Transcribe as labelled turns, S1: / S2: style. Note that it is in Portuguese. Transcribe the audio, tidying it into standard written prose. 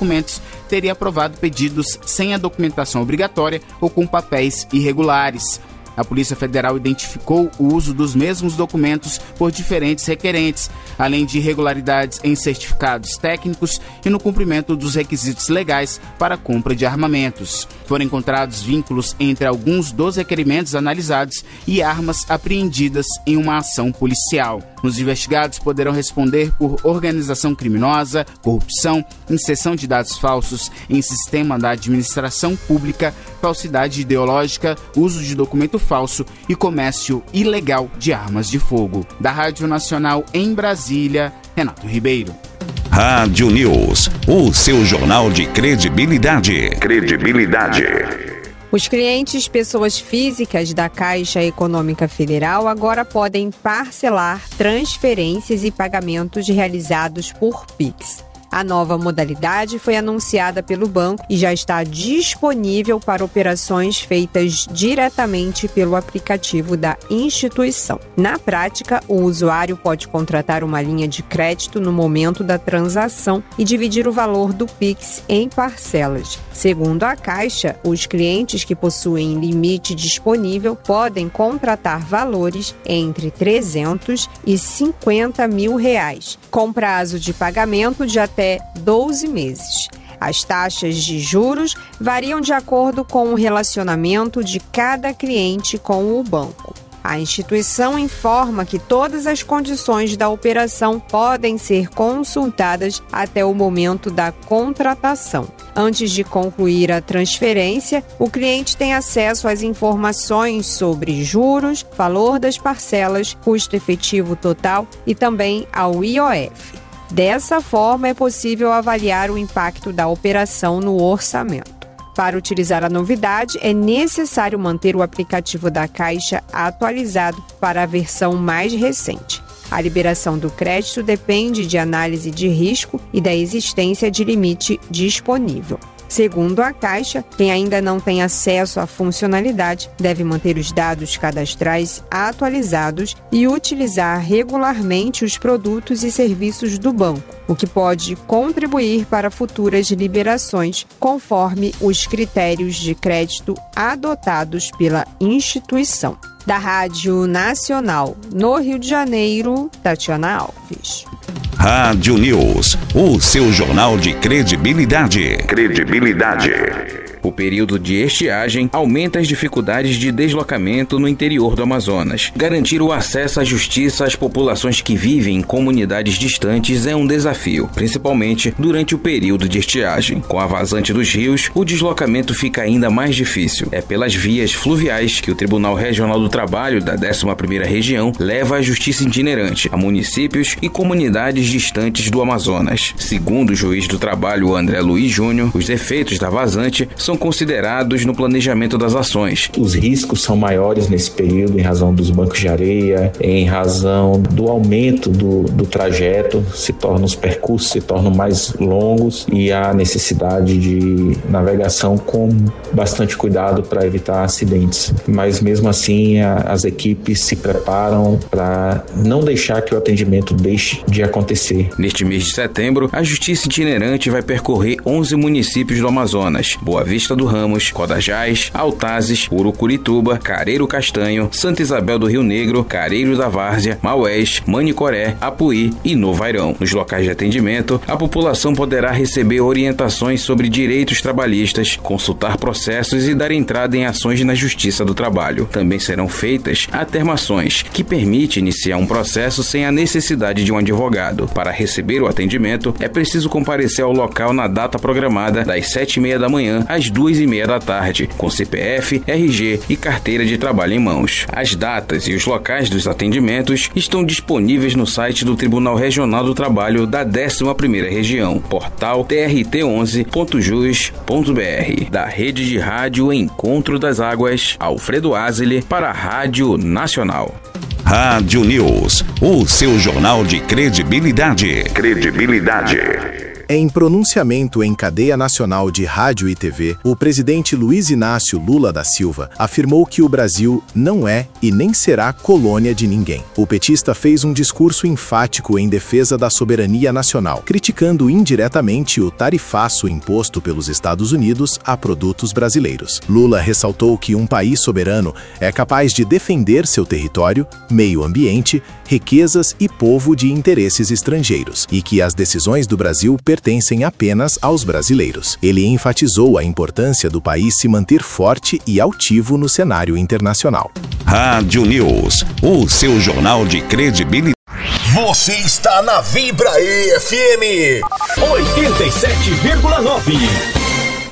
S1: documentos teria aprovado pedidos sem a documentação obrigatória ou com papéis irregulares. A Polícia Federal identificou o uso dos mesmos documentos por diferentes requerentes, além de irregularidades em certificados técnicos e no cumprimento dos requisitos legais para a compra de armamentos. Foram encontrados vínculos entre alguns dos requerimentos analisados e armas apreendidas em uma ação policial. Os investigados poderão responder por organização criminosa, corrupção, inserção de dados falsos em sistema da administração pública, falsidade ideológica, uso de documento falso e comércio ilegal de armas de fogo. Da Rádio Nacional em Brasília, Renato Ribeiro.
S2: Rádio News, o seu jornal de credibilidade.
S3: Os clientes, pessoas físicas da Caixa Econômica Federal, agora podem parcelar transferências e pagamentos realizados por Pix. A nova modalidade foi anunciada pelo banco e já está disponível para operações feitas diretamente pelo aplicativo da instituição. Na prática, o usuário pode contratar uma linha de crédito no momento da transação e dividir o valor do Pix em parcelas. Segundo a Caixa, os clientes que possuem limite disponível podem contratar valores entre 300 e 50 mil reais, com prazo de pagamento de até 12 meses. As taxas de juros variam de acordo com o relacionamento de cada cliente com o banco. A instituição informa que todas as condições da operação podem ser consultadas até o momento da contratação. Antes de concluir a transferência, o cliente tem acesso às informações sobre juros, valor das parcelas, custo efetivo total e também ao IOF. Dessa forma, é possível avaliar o impacto da operação no orçamento. Para utilizar a novidade, é necessário manter o aplicativo da Caixa atualizado para a versão mais recente. A liberação do crédito depende de análise de risco e da existência de limite disponível. Segundo a Caixa, quem ainda não tem acesso à funcionalidade deve manter os dados cadastrais atualizados e utilizar regularmente os produtos e serviços do banco, o que pode contribuir para futuras liberações, conforme os critérios de crédito adotados pela instituição. Da Rádio Nacional, no Rio de Janeiro, Tatiana Alves.
S2: Rádio News, o seu jornal de credibilidade.
S4: O período de estiagem aumenta as dificuldades de deslocamento no interior do Amazonas. Garantir o acesso à justiça às populações que vivem em comunidades distantes é um desafio, principalmente durante o período de estiagem. Com a vazante dos rios, o deslocamento fica ainda mais difícil. É pelas vias fluviais que o Tribunal Regional do Trabalho da 11ª Região leva a justiça itinerante a municípios e comunidades distantes do Amazonas. Segundo o juiz do trabalho André Luiz Júnior, os efeitos da vazante são considerados no planejamento das ações.
S5: Os riscos são maiores nesse período em razão dos bancos de areia, em razão do aumento do trajeto, os percursos se tornam mais longos e há necessidade de navegação com bastante cuidado para evitar acidentes. Mas mesmo assim, as equipes se preparam para não deixar que o atendimento deixe de acontecer.
S4: Neste mês de setembro, a Justiça Itinerante vai percorrer 11 municípios do Amazonas: Boa Vista do Ramos, Codajás, Altazes, Urucurituba, Careiro Castanho, Santa Isabel do Rio Negro, Careiro da Várzea, Maués, Manicoré, Apuí e Novo Airão. Nos locais de atendimento, a população poderá receber orientações sobre direitos trabalhistas, consultar processos e dar entrada em ações na Justiça do Trabalho. Também serão feitas atermações, que permite iniciar um processo sem a necessidade de um advogado. Para receber o atendimento, é preciso comparecer ao local na data programada das 7h30 da manhã às 2h30 da tarde, com CPF, RG e carteira de trabalho em mãos. As datas e os locais dos atendimentos estão disponíveis no site do Tribunal Regional do Trabalho da 11ª Região, portal trt11.jus.br. Da Rede de Rádio Encontro das Águas, Alfredo Azeli para a Rádio Nacional.
S2: Rádio News, o seu jornal de credibilidade.
S6: Em pronunciamento em cadeia nacional de rádio e TV, o presidente Luiz Inácio Lula da Silva afirmou que o Brasil não é e nem será colônia de ninguém. O petista fez um discurso enfático em defesa da soberania nacional, criticando indiretamente o tarifaço imposto pelos Estados Unidos a produtos brasileiros. Lula ressaltou que um país soberano é capaz de defender seu território, meio ambiente, riquezas e povo de interesses estrangeiros, e que as decisões do Brasil pertencem apenas aos brasileiros. Ele enfatizou a importância do país se manter forte e altivo no cenário internacional.
S2: Rádio News, o seu jornal de credibilidade.
S7: Você está na Vibra FM 87,9.